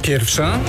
Pierwsza.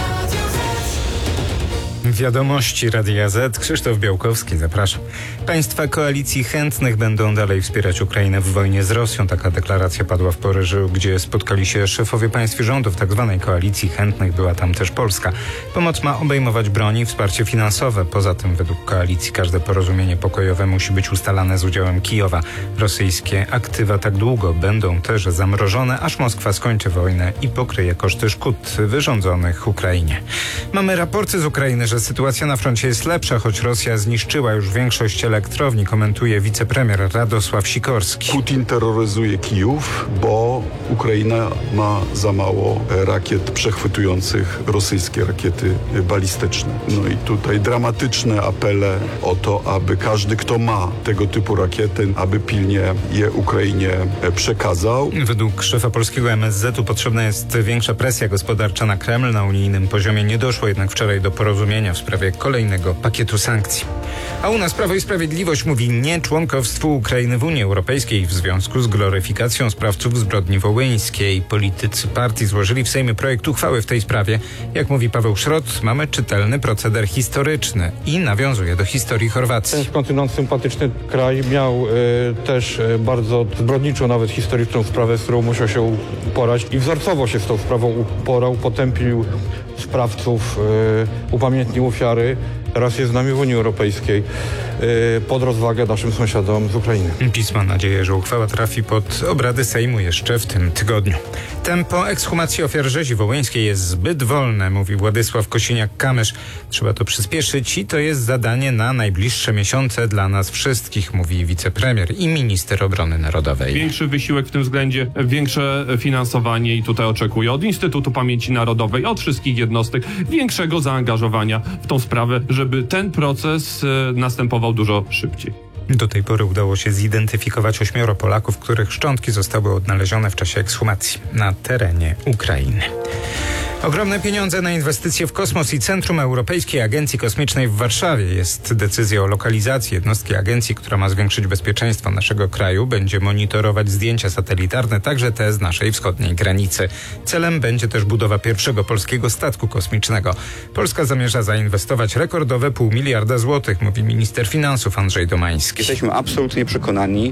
Wiadomości Radia Z. Krzysztof Białkowski, zapraszam. Państwa koalicji chętnych będą dalej wspierać Ukrainę w wojnie z Rosją. Taka deklaracja padła w Paryżu, gdzie spotkali się szefowie państw i rządów tzw. koalicji chętnych. Była tam też Polska. Pomoc ma obejmować broń i wsparcie finansowe. Poza tym według koalicji każde porozumienie pokojowe musi być ustalane z udziałem Kijowa. Rosyjskie aktywa tak długo będą też zamrożone, aż Moskwa skończy wojnę i pokryje koszty szkód wyrządzonych Ukrainie. Mamy raporty z Ukrainy, że sytuacja na froncie jest lepsza, choć Rosja zniszczyła już większość elektrowni, komentuje wicepremier Radosław Sikorski. Putin terroryzuje Kijów, bo Ukraina ma za mało rakiet przechwytujących rosyjskie rakiety balistyczne. No i tutaj dramatyczne apele o to, aby każdy, kto ma tego typu rakiety, aby pilnie je Ukrainie przekazał. Według szefa polskiego MSZ-u potrzebna jest większa presja gospodarcza na Kreml. Na unijnym poziomie nie doszło jednak wczoraj do porozumienia w sprawie kolejnego pakietu sankcji. A u nas Prawo i Sprawiedliwość mówi nie członkowstwu Ukrainy w Unii Europejskiej w związku z gloryfikacją sprawców zbrodni wołyńskiej. Politycy partii złożyli w Sejmie projekt uchwały w tej sprawie. Jak mówi Paweł Szrot, mamy czytelny proceder historyczny i nawiązuje do historii Chorwacji. Ten skądinąd sympatyczny kraj miał też bardzo zbrodniczą, nawet historyczną sprawę, z którą musiał się uporać i wzorcowo się z tą sprawą uporał, potępił sprawców, upamiętnił ofiary. Teraz jest z nami w Unii Europejskiej pod rozwagę naszym sąsiadom z Ukrainy. PiS ma nadzieję, że uchwała trafi pod obrady Sejmu jeszcze w tym tygodniu. Tempo ekshumacji ofiar rzezi wołyńskiej jest zbyt wolne, mówi Władysław Kosiniak-Kamysz. Trzeba to przyspieszyć i to jest zadanie na najbliższe miesiące dla nas wszystkich, mówi wicepremier i minister obrony narodowej. Większy wysiłek w tym względzie, większe finansowanie i tutaj oczekuję od Instytutu Pamięci Narodowej, od wszystkich jednostek, większego zaangażowania w tą sprawę, żeby ten proces następował dużo szybciej. Do tej pory udało się zidentyfikować 8 Polaków, których szczątki zostały odnalezione w czasie ekshumacji na terenie Ukrainy. Ogromne pieniądze na inwestycje w kosmos i Centrum Europejskiej Agencji Kosmicznej w Warszawie. Jest decyzja o lokalizacji jednostki agencji, która ma zwiększyć bezpieczeństwo naszego kraju. Będzie monitorować zdjęcia satelitarne, także te z naszej wschodniej granicy. Celem będzie też budowa pierwszego polskiego statku kosmicznego. Polska zamierza zainwestować rekordowe 0,5 miliarda złotych, mówi minister finansów Andrzej Domański. Jesteśmy absolutnie przekonani,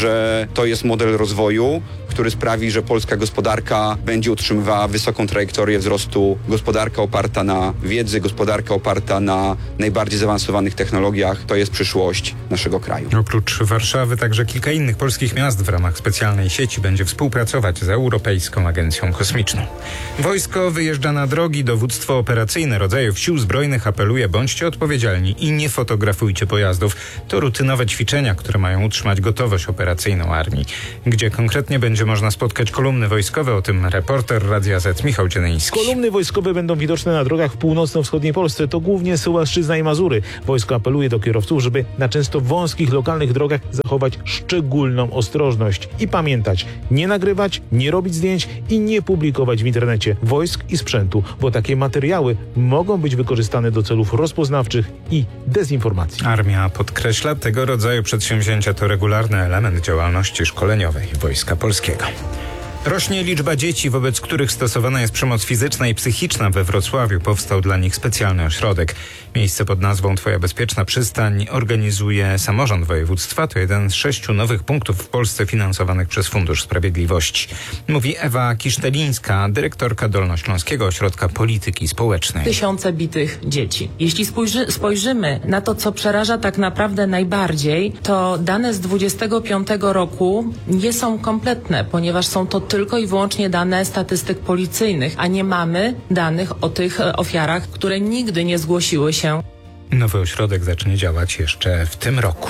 że to jest model rozwoju, który sprawi, że polska gospodarka będzie utrzymywała wysoką trajektorię wzrostu, gospodarka oparta na wiedzy, gospodarka oparta na najbardziej zaawansowanych technologiach. To jest przyszłość naszego kraju. Oprócz Warszawy także kilka innych polskich miast w ramach specjalnej sieci będzie współpracować z Europejską Agencją Kosmiczną. Wojsko wyjeżdża na drogi, dowództwo operacyjne rodzajów sił zbrojnych apeluje: bądźcie odpowiedzialni i nie fotografujcie pojazdów. To rutynowe ćwiczenia, które mają utrzymać gotowość operacyjną armii. Gdzie konkretnie będzie można spotkać kolumny wojskowe, o tym reporter Radia Z Michał Dzienyński. Kolumny wojskowe będą widoczne na drogach w północno-wschodniej Polsce. To głównie Suwałszczyzna i Mazury. Wojsko apeluje do kierowców, żeby na często wąskich, lokalnych drogach zachować szczególną ostrożność i pamiętać: nie nagrywać, nie robić zdjęć i nie publikować w internecie wojsk i sprzętu, bo takie materiały mogą być wykorzystane do celów rozpoznawczych i dezinformacji. Armia podkreśla, tego rodzaju przedsięwzięcia to regularny element działalności szkoleniowej Wojska Polskiego. Rośnie liczba dzieci, wobec których stosowana jest przemoc fizyczna i psychiczna. We Wrocławiu powstał dla nich specjalny ośrodek. Miejsce pod nazwą Twoja bezpieczna przystań organizuje samorząd województwa. To jeden z 6 nowych punktów w Polsce finansowanych przez Fundusz Sprawiedliwości. Mówi Ewa Kisztelińska, dyrektorka Dolnośląskiego Ośrodka Polityki Społecznej. Tysiące bitych dzieci. Jeśli spojrzymy na to, co przeraża tak naprawdę najbardziej, to dane z 25 roku nie są kompletne, ponieważ są to tylko i wyłącznie dane statystyk policyjnych, a nie mamy danych o tych ofiarach, które nigdy nie zgłosiły się. Nowy ośrodek zacznie działać jeszcze w tym roku.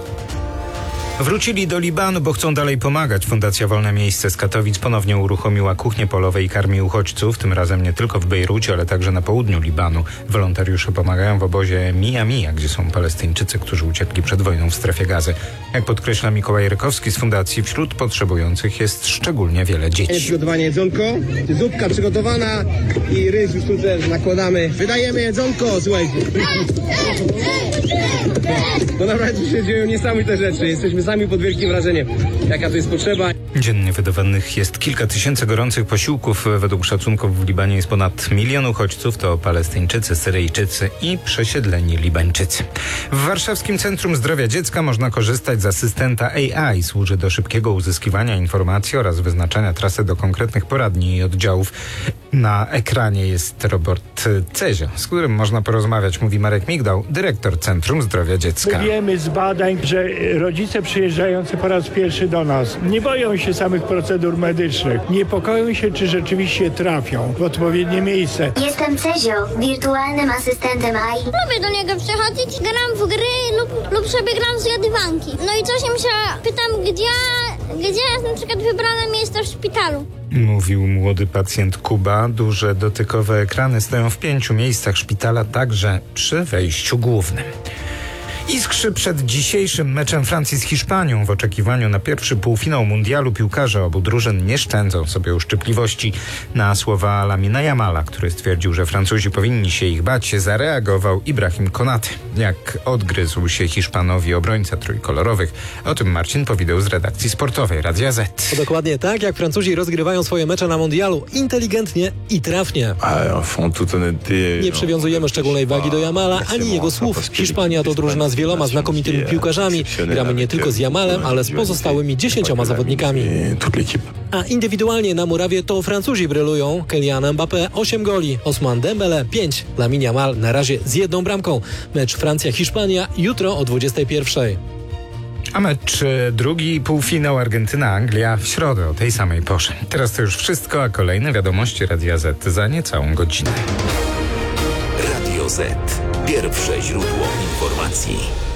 Wrócili do Libanu, bo chcą dalej pomagać. Fundacja Wolne Miejsce z Katowic ponownie uruchomiła kuchnie polowe i karmi uchodźców, tym razem nie tylko w Bejrucie, ale także na południu Libanu. Wolontariusze pomagają w obozie Mija Mija, gdzie są Palestyńczycy, którzy uciekli przed wojną w strefie Gazy. Jak podkreśla Mikołaj Rykowski z fundacji, wśród potrzebujących jest szczególnie wiele dzieci. Przygotowane jedzonko, zupka przygotowana i ryż już tutaj nakładamy. Wydajemy jedzonko, słuchajcie. To naprawdę się dzieją niesamowite rzeczy. Jesteśmy sami pod wielkim wrażeniem, jaka to jest potrzeba. Dziennie wydawanych jest kilka tysięcy gorących posiłków. Według szacunków w Libanie jest ponad 1 milion uchodźców. To Palestyńczycy, Syryjczycy i przesiedleni Libańczycy. W Warszawskim Centrum Zdrowia Dziecka można korzystać z asystenta AI. Służy do szybkiego uzyskiwania informacji oraz wyznaczania trasy do konkretnych poradni i oddziałów. Na ekranie jest robot Cezio, z którym można porozmawiać, mówi Marek Migdał, dyrektor Centrum Zdrowia Dziecka. Wiemy z badań, że rodzice przyjeżdżający po raz pierwszy do nas nie boją się samych procedur medycznych. Niepokoją się, czy rzeczywiście trafią w odpowiednie miejsce. Jestem Cezio, wirtualnym asystentem AI. Lubię do niego przychodzić, gram w gry lub sobie gram zgadywanki. No i czasem się pytam, gdzie jest na przykład wybrane miejsce w szpitalu. Mówił młody pacjent Kuba. Duże dotykowe ekrany stoją w 5 miejscach szpitala, także przy wejściu głównym. Iskrzy przed dzisiejszym meczem Francji z Hiszpanią. W oczekiwaniu na pierwszy półfinał mundialu piłkarze obu drużyn nie szczędzą sobie uszczypliwości. Na słowa Lamina Jamala, który stwierdził, że Francuzi powinni się ich bać, zareagował Ibrahim Konaty. Jak odgryzł się Hiszpanowi obrońca trójkolorowych. O tym Marcin Powideł z redakcji sportowej Radia Z. Dokładnie tak, jak Francuzi rozgrywają swoje mecze na mundialu. Inteligentnie i trafnie. Nie przywiązujemy szczególnej wagi do Jamala ani jego słów. Hiszpania to drużyna z wieloma znakomitymi piłkarzami. Gramy nie tylko z Jamalem, ale z pozostałymi 10 zawodnikami. A indywidualnie na murawie to Francuzi brylują. Kylian Mbappé 8 goli, Ousmane Dembélé 5, Lamine Yamal na razie z 1 bramką. Mecz Francja-Hiszpania jutro o 21:00. A mecz drugi, półfinał Argentyna-Anglia w środę o tej samej porze. Teraz to już wszystko, a kolejne wiadomości Radia Z za niecałą godzinę. Radio Z. Pierwsze źródło informacji.